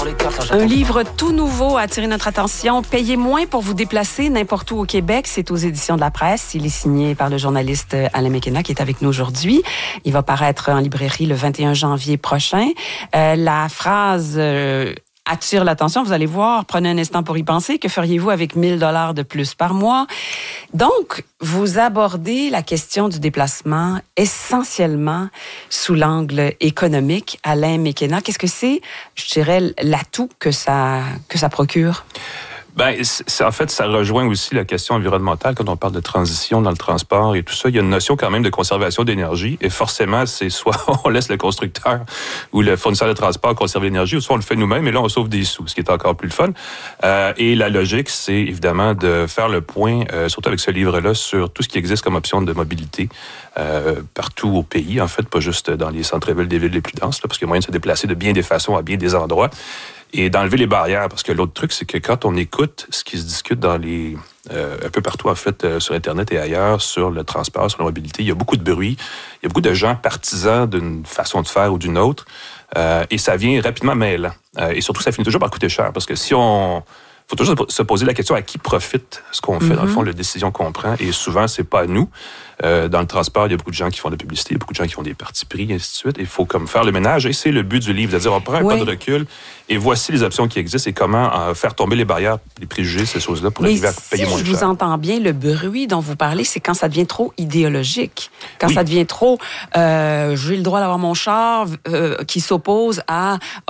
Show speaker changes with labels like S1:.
S1: Un livre tout nouveau a attiré notre attention. Payez moins pour vous déplacer n'importe où au Québec. C'est aux éditions de La Presse. Il est signé par le journaliste Alain McKenna qui est avec nous aujourd'hui. Il va paraître en librairie le 21 janvier prochain. La phrase attire l'attention. Vous allez voir, prenez un instant pour y penser. Que feriez-vous avec 1 000 $ de plus par mois? Donc, vous abordez la question du déplacement essentiellement sous l'angle économique. Alain McKenna, qu'est-ce que c'est, je dirais, l'atout que ça procure?
S2: En fait, ça rejoint aussi la question environnementale quand on parle de transition dans le transport et tout ça. Il y a une notion quand même de conservation d'énergie et forcément, c'est soit on laisse le constructeur ou le fournisseur de transport conserver l'énergie ou soit on le fait nous-mêmes et là, on sauve des sous, ce qui est encore plus le fun. Et la logique, c'est évidemment de faire le point, surtout avec ce livre-là, sur tout ce qui existe comme option de mobilité partout au pays, en fait, pas juste dans les centres-villes des villes les plus denses, là, parce qu'il y a moyen de se déplacer de bien des façons à bien des endroits. Et d'enlever les barrières, parce que l'autre truc, c'est que quand on écoute ce qui se discute dans les un peu partout, en fait, sur Internet et ailleurs, sur le transport, sur la mobilité, il y a beaucoup de bruit, il y a beaucoup de gens partisans d'une façon de faire ou d'une autre, et ça vient rapidement mêlant. Et surtout, ça finit toujours par coûter cher, parce que faut toujours se poser la question à qui profite ce qu'on fait, dans le fond, la décision qu'on prend. Et souvent, c'est pas à nous. Dans le transport, il y a beaucoup de gens qui font de la publicité, il y a beaucoup de gens qui font des partis pris, et ainsi de suite. Il faut comme faire le ménage. Et c'est le but du livre, c'est-à-dire on prend un pas de recul et voici les options qui existent et comment faire tomber les barrières, les préjugés, ces choses-là, pour arriver à payer moins cher.
S1: Je vous entends bien, le bruit dont vous parlez, c'est quand ça devient trop idéologique. Quand ça devient trop j'ai le droit d'avoir mon char qui s'oppose à